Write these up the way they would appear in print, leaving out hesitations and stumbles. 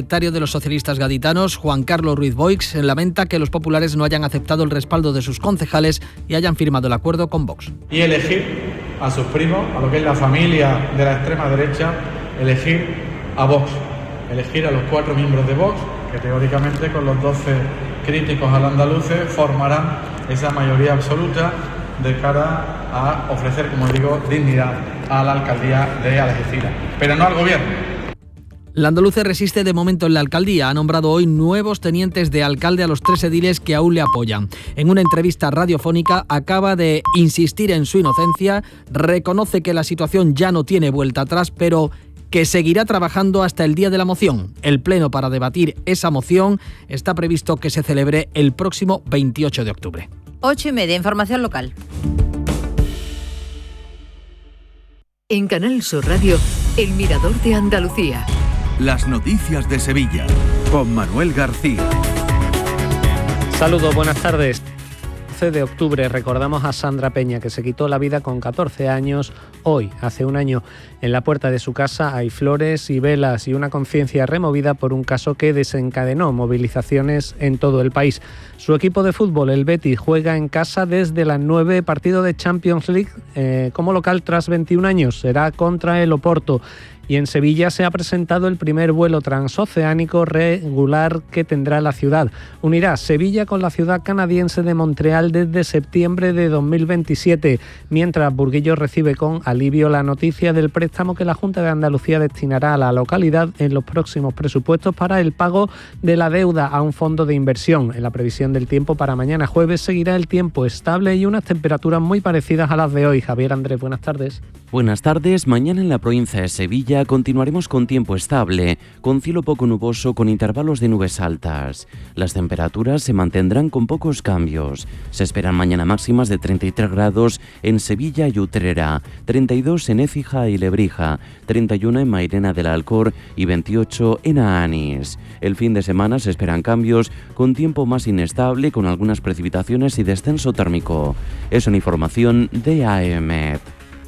secretario de los socialistas gaditanos, Juan Carlos Ruiz Boix, lamenta que los populares no hayan aceptado el respaldo de sus concejales y hayan firmado el acuerdo con Vox. Y elegir a sus primos, a lo que es la familia de la extrema derecha, elegir a Vox, elegir a los 4 miembros de Vox, que teóricamente con los 12 críticos al andaluces formarán esa mayoría absoluta de cara a ofrecer, como digo, dignidad a la alcaldía de Algeciras, pero no al gobierno. La andaluce resiste de momento en la alcaldía. Ha nombrado hoy nuevos tenientes de alcalde a los 3 ediles que aún le apoyan. En una entrevista radiofónica acaba de insistir en su inocencia, reconoce que la situación ya no tiene vuelta atrás, pero que seguirá trabajando hasta el día de la moción. El pleno para debatir esa moción está previsto que se celebre el próximo 28 de octubre. 8:30, información local. En Canal Sur Radio, El Mirador de Andalucía. Las noticias de Sevilla, con Manuel García. Saludos, buenas tardes. 12 de octubre recordamos a Sandra Peña, que se quitó la vida con 14 años hoy, hace un año. En la puerta de su casa hay flores y velas y una conciencia removida por un caso que desencadenó movilizaciones en todo el país. Su equipo de fútbol, el Betis, juega en casa desde las 9, partido de Champions League como local tras 21 años. Será contra el Oporto. Y en Sevilla se ha presentado el primer vuelo transoceánico regular que tendrá la ciudad. Unirá Sevilla con la ciudad canadiense de Montreal desde septiembre de 2027, mientras Burguillos recibe con alivio la noticia del préstamo que la Junta de Andalucía destinará a la localidad en los próximos presupuestos para el pago de la deuda a un fondo de inversión. En la previsión del tiempo para mañana jueves seguirá el tiempo estable y unas temperaturas muy parecidas a las de hoy. Javier Andrés, buenas tardes. Buenas tardes. Mañana en la provincia de Sevilla continuaremos con tiempo estable, con cielo poco nuboso con intervalos de nubes altas. Las temperaturas se mantendrán con pocos cambios. Se esperan mañana máximas de 33 grados en Sevilla y Utrera, 32 en Écija y Lebrija, 31 en Mairena del Alcor y 28 en Aanís. El fin de semana se esperan cambios con tiempo más inestable, con algunas precipitaciones y descenso térmico. Es una información de AEMET.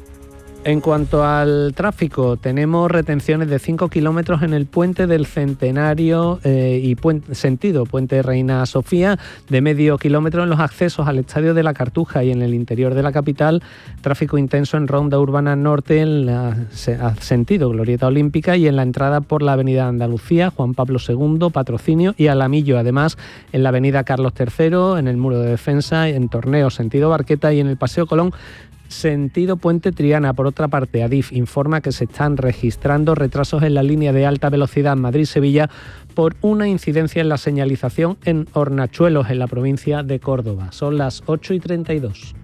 En cuanto al tráfico, tenemos retenciones de 5 kilómetros en el puente del Centenario y sentido Puente Reina Sofía, de medio kilómetro en los accesos al Estadio de la Cartuja y en el interior de la capital, tráfico intenso en Ronda Urbana Norte en sentido Glorieta Olímpica y en la entrada por la avenida Andalucía, Juan Pablo II, Patrocinio y Alamillo. Además, en la avenida Carlos III, en el Muro de Defensa, en Torneo sentido Barqueta y en el Paseo Colón, sentido Puente Triana. Por otra parte, Adif informa que se están registrando retrasos en la línea de alta velocidad Madrid-Sevilla por una incidencia en la señalización en Hornachuelos, en la provincia de Córdoba. Son las 8:32.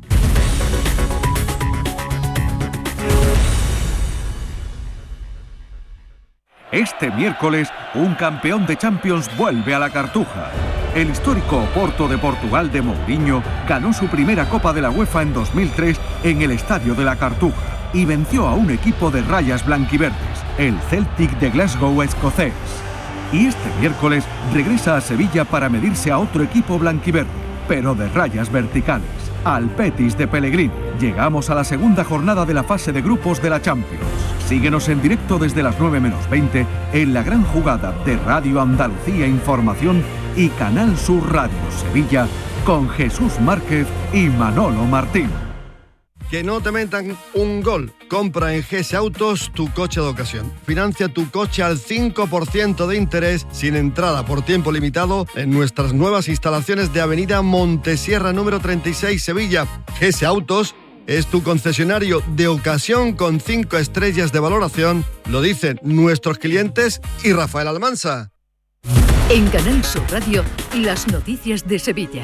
Este miércoles, un campeón de Champions vuelve a la Cartuja. El histórico Oporto de Portugal de Mourinho ganó su primera Copa de la UEFA en 2003 en el Estadio de la Cartuja y venció a un equipo de rayas blanquiverdes, el Celtic de Glasgow escocés. Y este miércoles regresa a Sevilla para medirse a otro equipo blanquiverde, pero de rayas verticales, al Betis de Pellegrini. Llegamos a la segunda jornada de la fase de grupos de la Champions. Síguenos en directo desde las 9:20 en la gran jugada de Radio Andalucía Información y Canal Sur Radio Sevilla con Jesús Márquez y Manolo Martín. Que no te metan un gol. Compra en GS Autos tu coche de ocasión. Financia tu coche al 5% de interés sin entrada por tiempo limitado en nuestras nuevas instalaciones de Avenida Montesierra número 36 Sevilla. GS Autos es tu concesionario de ocasión con 5 estrellas de valoración. Lo dicen nuestros clientes y Rafael Almansa. En Canal Sur Radio, las noticias de Sevilla.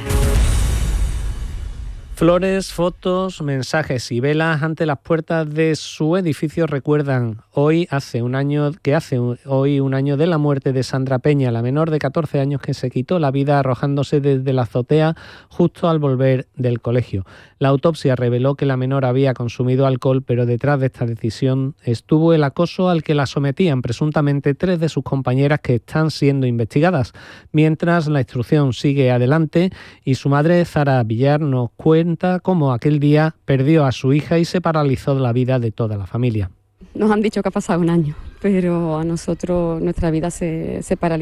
Flores, fotos, mensajes y velas ante las puertas de su edificio recuerdan hoy un año de la muerte de Sandra Peña, la menor de 14 años que se quitó la vida arrojándose desde la azotea justo al volver del colegio. La autopsia reveló que la menor había consumido alcohol, pero detrás de esta decisión estuvo el acoso al que la sometían presuntamente 3 de sus compañeras que están siendo investigadas. Mientras la instrucción sigue adelante y su madre, Zara Villar, nos cuenta cómo aquel día perdió a su hija y se paralizó la vida de toda la familia. Nos han dicho que ha pasado un año, pero a nosotros nuestra vida se paralizó.